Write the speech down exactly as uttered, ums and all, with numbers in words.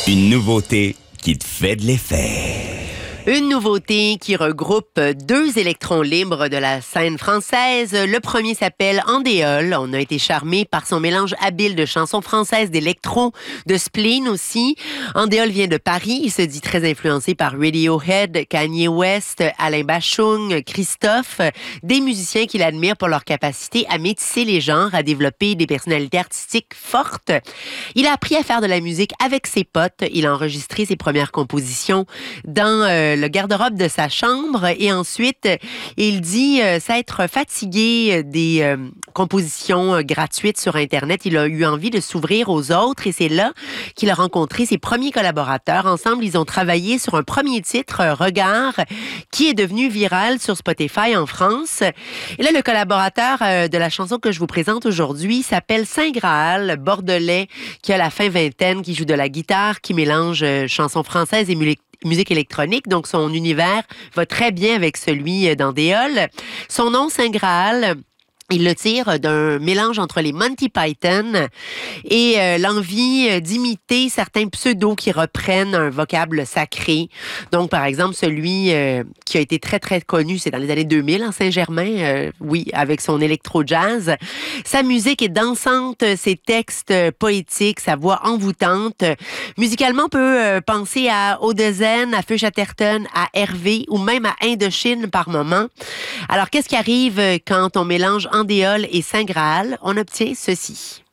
Une nouveauté qui te fait de l'effet. Une nouveauté qui regroupe deux électrons libres de la scène française. Le premier s'appelle Andéol. On a été charmé par son mélange habile de chansons françaises, d'électro, de spleen aussi. Andéol vient de Paris. Il se dit très influencé par Radiohead, Kanye West, Alain Bachung, Christophe, des musiciens qu'il admire pour leur capacité à métisser les genres, à développer des personnalités artistiques fortes. Il a appris à faire de la musique avec ses potes. Il a enregistré ses premières compositions dans euh, le garde-robe de sa chambre et ensuite, il dit euh, s'être fatigué des euh, compositions euh, gratuites sur Internet. Il a eu envie de s'ouvrir aux autres et c'est là qu'il a rencontré ses premiers collaborateurs. Ensemble, ils ont travaillé sur un premier titre, Regard, qui est devenu viral sur Spotify en France. Et là, le collaborateur euh, de la chanson que je vous présente aujourd'hui s'appelle Saint Graal, bordelais, qui a la fin vingtaine, qui joue de la guitare, qui mélange euh, chansons françaises et musique musique électronique, donc son univers va très bien avec celui d'Andéol. Son nom, Saint Graal, il le tire d'un mélange entre les Monty Python et euh, l'envie d'imiter certains pseudos qui reprennent un vocable sacré. Donc, par exemple, celui euh, qui a été très, très connu, c'est dans les années deux mille, en Saint-Germain, euh, oui, avec son électro-jazz. Sa musique est dansante, ses textes poétiques, sa voix envoûtante. Musicalement, on peut euh, penser à Odezen, à Feu Chatterton, à Hervé ou même à Indochine par moment. Alors, qu'est-ce qui arrive quand on mélange Andéol et Saint Graal? On obtient ceci.